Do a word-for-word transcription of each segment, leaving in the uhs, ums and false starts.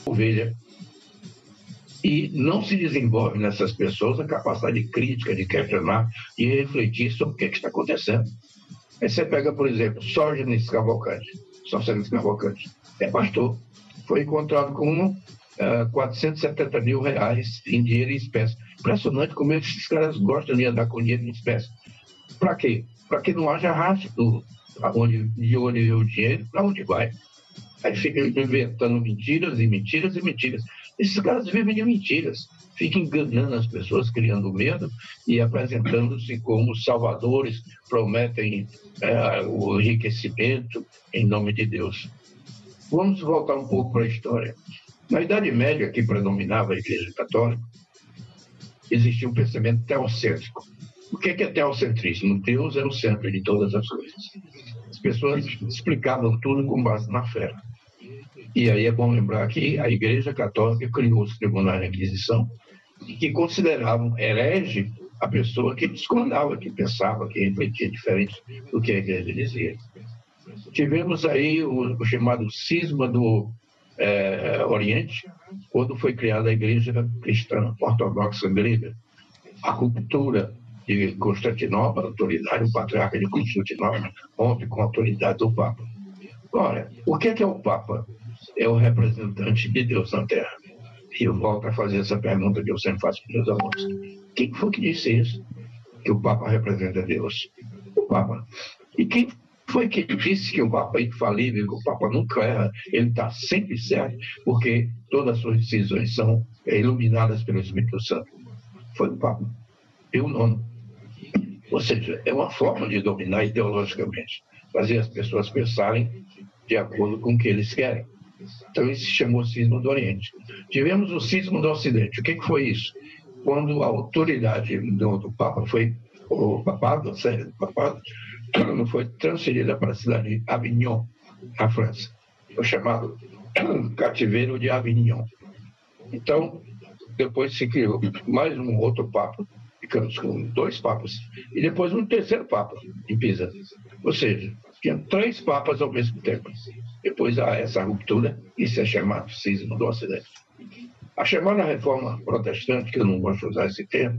ovelha. E não se desenvolve nessas pessoas a capacidade crítica de questionar e refletir sobre o que, é que está acontecendo. Aí você pega, por exemplo, Sógenes Cavalcante. Sógenes Cavalcante é pastor. Foi encontrado com uh, quatrocentos e setenta mil reais em dinheiro em espécie. Impressionante como esses caras gostam de andar com dinheiro em espécie. Para quê? Para que não haja rastro onde, de onde veio o dinheiro, para onde vai. Aí fica inventando mentiras e mentiras e mentiras. Esses caras vivem de mentiras, ficam enganando as pessoas, criando medo e apresentando-se como salvadores, prometem é, o enriquecimento em nome de Deus. Vamos voltar um pouco para a história. Na Idade Média, que predominava a Igreja Católica, existia um pensamento teocêntrico. O que é teocentrismo? Deus é o centro de todas as coisas. As pessoas explicavam tudo com base na fé. E aí é bom lembrar que a Igreja Católica criou os tribunais da Inquisição, que consideravam herege a pessoa que discordava, que pensava, que refletia diferente do que a Igreja dizia. Tivemos aí o, o chamado cisma do é, Oriente, quando foi criada a Igreja Cristã Ortodoxa Grega. A ruptura de Constantinopla, a autoridade, o patriarca de Constantinopla, rompe com a autoridade do Papa. Ora, o que é, que é o Papa? É o representante de Deus na Terra. E eu volto a fazer essa pergunta que eu sempre faço para os meus alunos. Quem foi que disse isso? Que o Papa representa Deus? O Papa. E quem foi que disse que o Papa é infalível, que o Papa nunca erra, ele está sempre certo, porque todas as suas decisões são iluminadas pelo Espírito Santo? Foi o Papa. Pio nono. Ou seja, é uma forma de dominar ideologicamente, fazer as pessoas pensarem de acordo com o que eles querem. Então, isso se chamou cisma do Oriente. Tivemos o cisma do Ocidente. O que, que foi isso? Quando a autoridade do, do Papa foi, o papado, o papado foi transferida para a cidade de Avignon, na França. Foi chamado Cativeiro de Avignon. Então, depois se criou mais um outro Papa, ficamos com dois papas, e depois um terceiro papa em Pisa. Ou seja, tinha três papas ao mesmo tempo. Depois há essa ruptura, isso é chamado cisma do Ocidente. A chamada reforma protestante, que eu não gosto de usar esse termo,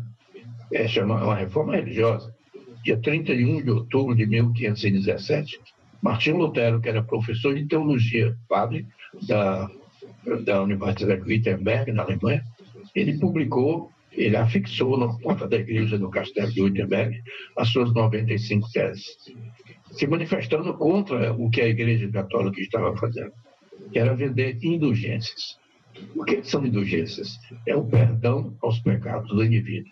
é chamada uma reforma religiosa. Dia trinta e um de outubro de mil quinhentos e dezessete, Martinho Lutero, que era professor de teologia, padre da, da Universidade de Wittenberg, na Alemanha, ele publicou, ele afixou na porta da igreja do castelo de Wittenberg as suas noventa e cinco teses, se manifestando contra o que a Igreja Católica estava fazendo, que era vender indulgências. O que são indulgências? É o perdão aos pecados do indivíduo.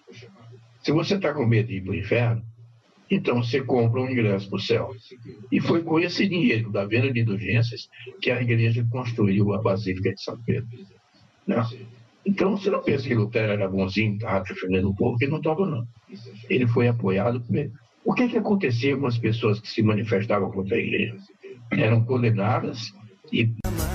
Se você está com medo de ir para o inferno, então você compra um ingresso para o céu. E foi com esse dinheiro da venda de indulgências que a igreja construiu a Basílica de São Pedro. Não. Então, você não pensa que Lutero era bonzinho, estava defendendo o povo, que ele não estava, não. Ele foi apoiado por ele. O que, que acontecia com as pessoas que se manifestavam contra a igreja? Eram condenadas e